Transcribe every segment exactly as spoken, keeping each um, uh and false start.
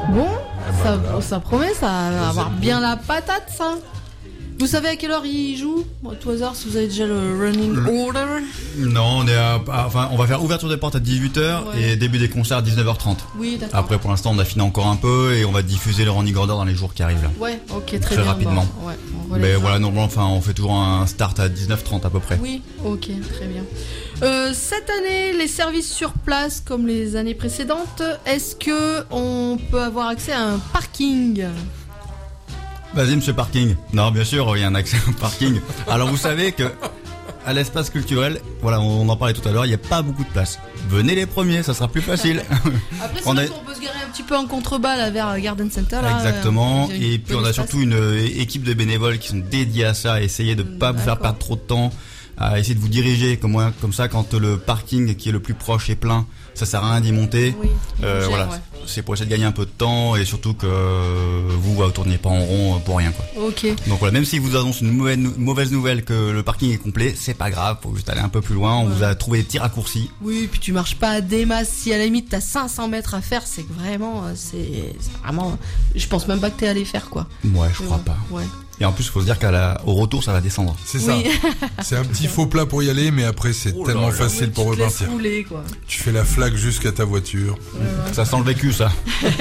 Bon, ben ça, voilà. ça promet, ça va avoir êtes bien la patate, ça. Vous savez à quelle heure il joue? À tout hasard, si vous avez déjà le running Le- order. Non, on est à, à- enfin, on va faire ouverture des portes à dix-huit heures Ouais. et début des concerts à dix-neuf heures trente. Oui, d'accord. Après, pour l'instant, on affine encore un peu et on va diffuser le running order dans les jours qui arrivent là. Ouais, ok, très, Très bien. rapidement. Bon, ouais, on Mais relèvera. voilà, normalement, enfin, on fait toujours un start à dix-neuf heures trente à peu près. Oui, ok, très bien. Euh, cette année, les services sur place, comme les années précédentes, est-ce que on peut avoir accès à un parking? Vas-y, monsieur Parking. Non, bien sûr, il y a un accès au parking. Alors, vous savez que à l'espace culturel, voilà, on en parlait tout à l'heure, il n'y a pas beaucoup de place. Venez les premiers, ça sera plus facile. Après, c'est On vrai a- qu'on peut se garer un petit peu en contrebas là, vers Garden Center. Là, Exactement. euh, il y a une Et puis bonne on a espace. surtout une euh, équipe de bénévoles qui sont dédiés à ça, à essayer de pas vous faire D'accord. perdre trop de temps, à essayer de vous diriger. Comme, moi, comme ça, quand le parking qui est le plus proche est plein, ça sert à rien d'y monter. Oui, il Euh, gère, voilà, ouais. c'est pour essayer de gagner un peu de temps et surtout que euh, vous vous tourniez pas en rond pour rien quoi. Ok. Donc voilà, même si vous annonce une mauvaise, mauvaise nouvelle que le parking est complet, c'est pas grave, faut juste aller un peu plus loin. On Ouais. vous a trouvé des petits raccourcis. Oui, puis tu marches pas à des masses. Si à la limite t'as cinq cents mètres à faire, c'est que vraiment, euh, c'est c'est vraiment. Je pense même pas que t'es allé faire quoi. Ouais, je Mais crois bon, pas. Ouais. Et en plus, faut se dire qu'au retour, ça va descendre. C'est ça. Oui. C'est un petit faux plat pour y aller, mais après c'est Oh là tellement là. facile Ouais, pour tu te laisses repartir. rouler, quoi. Tu fais la flaque jusqu'à ta voiture. Ça sent le vécu, ça.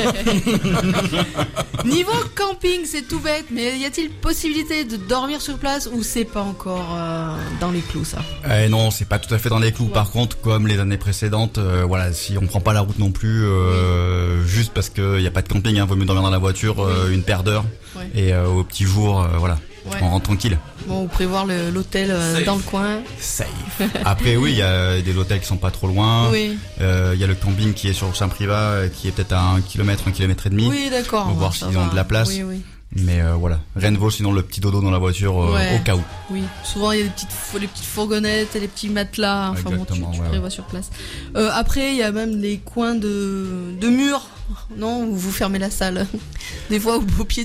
Niveau camping, c'est tout bête, mais y a-t-il possibilité de dormir sur place ou c'est pas encore euh, dans les clous ça? Eh non, c'est pas tout à fait dans les clous. Ouais. Par contre, comme les années précédentes, euh, voilà, si on prend pas la route non plus, euh, juste parce qu'il y a pas de camping, hein, vaut mieux dormir dans la voiture euh, une paire d'heures Ouais. et euh, au petit jour, euh, voilà, Ouais. on rentre tranquille. Bon, ou prévoir le- l'hôtel euh, Safe. dans le coin. Safe. Après, oui, il y a des hôtels qui sont pas trop loin. Oui. Euh, Il y a le camping qui est sur Saint-Privat, euh, qui est peut-être à un kilomètre, un kilomètre et demi. Oui, d'accord. Faut voir ça s'ils ont va. de la place. Oui, oui. Mais euh, voilà, rien ne vaut sinon le petit dodo dans la voiture euh, Ouais. au cas où. Oui, souvent il y a des petites, fo- les petites fourgonnettes et les petits matelas. Enfin bon, tu, Exactement, tu ouais, prévois sur place. Euh, après, il y a même les coins de, de murs, non, où vous fermez la salle. Des fois, au pied